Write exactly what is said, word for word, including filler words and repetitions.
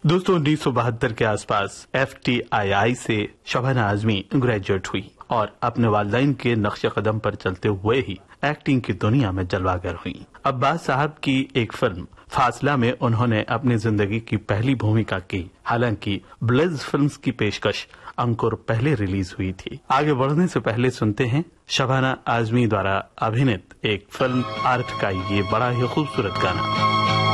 दोस्तों उन्नीस सौ बहत्तर के आसपास एफ टी आई आई से शबाना आजमी ग्रेजुएट हुई और अपने वालिदैन के नक्शे कदम पर चलते हुए ही एक्टिंग की दुनिया में जलवागर हुई। अब्बास साहब की एक फिल्म फासला में उन्होंने अपनी जिंदगी की पहली भूमिका की। हालांकि ब्लिज फिल्म्स की पेशकश अंकुर पहले रिलीज हुई थी। आगे बढ़ने से पहले सुनते हैं शबाना आजमी द्वारा अभिनीत एक फिल्म आर्ट का ये बड़ा ही खूबसूरत गाना।